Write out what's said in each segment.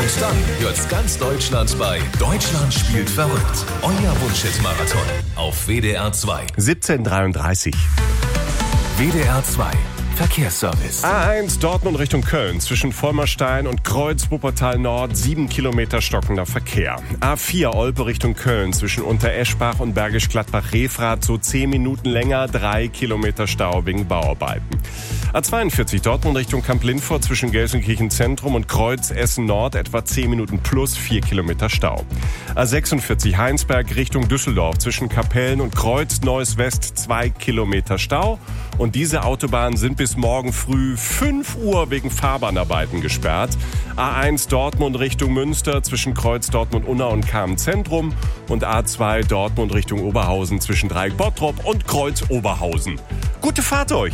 Und dann hört's ganz Deutschland bei Deutschland spielt verrückt. Euer Wunschhit-Marathon auf WDR 2. 17:33. WDR 2 Verkehrsservice. A1 Dortmund Richtung Köln zwischen Vollmerstein und Kreuz-Wuppertal Nord 7 Kilometer stockender Verkehr. A4 Olpe Richtung Köln zwischen Untereschbach und Bergisch Gladbach-Refrath so 10 Minuten länger, 3 Kilometer Stau wegen Bauarbeiten. A42 Dortmund Richtung Kamp-Lindfort zwischen Gelsenkirchen Zentrum und Kreuz Essen Nord etwa 10 Minuten plus 4 Kilometer Stau. A46 Heinsberg Richtung Düsseldorf zwischen Kapellen und Kreuz Neuss West 2 Kilometer Stau. Und diese Autobahnen sind bis morgen früh 5 Uhr wegen Fahrbahnarbeiten gesperrt. A1 Dortmund Richtung Münster zwischen Kreuz Dortmund-Unna und Kamen-Zentrum und A2 Dortmund Richtung Oberhausen zwischen Dreieck Bottrop und Kreuz Oberhausen. Gute Fahrt euch!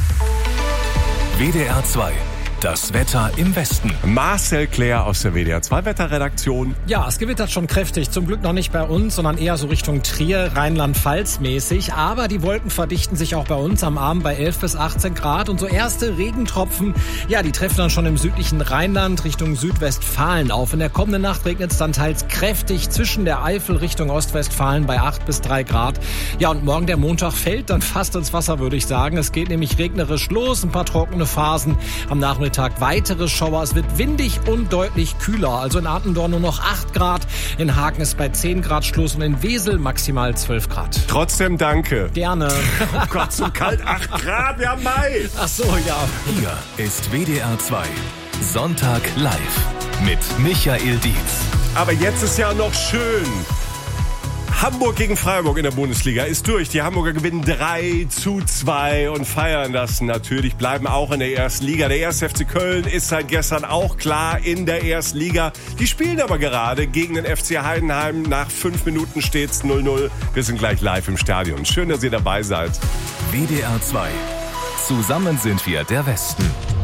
WDR 2. Das Wetter im Westen. Marcel Claire aus der WDR 2 Wetterredaktion. Ja, es gewittert schon kräftig. Zum Glück noch nicht bei uns, sondern eher so Richtung Trier, Rheinland-Pfalz mäßig. Aber die Wolken verdichten sich auch bei uns am Abend bei 11 bis 18 Grad. Und so erste Regentropfen, ja, die treffen dann schon im südlichen Rheinland Richtung Südwestfalen auf. In der kommenden Nacht regnet es dann teils kräftig zwischen der Eifel Richtung Ostwestfalen bei 8 bis 3 Grad. Ja, und morgen der Montag fällt dann fast ins Wasser, würde ich sagen. Es geht nämlich regnerisch los, ein paar trockene Phasen. Am Nachmittag weitere Schauer. Es wird windig und deutlich kühler. Also in Attendorn nur noch 8 Grad. In Hagen ist bei 10 Grad Schluss und in Wesel maximal 12 Grad. Trotzdem danke. Gerne. Oh Gott, so kalt, 8 Grad, wir haben Mai. Ach so, ja. Hier ist WDR 2. Sonntag live mit Michael Dietz. Aber jetzt ist ja noch schön. Hamburg gegen Freiburg in der Bundesliga ist durch. Die Hamburger gewinnen 3:2 und feiern das natürlich, bleiben auch in der ersten Liga. Der 1. FC Köln ist seit gestern auch klar in der ersten Liga. Die spielen aber gerade gegen den FC Heidenheim. Nach 5 Minuten steht's 0:0. Wir sind gleich live im Stadion. Schön, dass ihr dabei seid. WDR 2. Zusammen sind wir der Westen.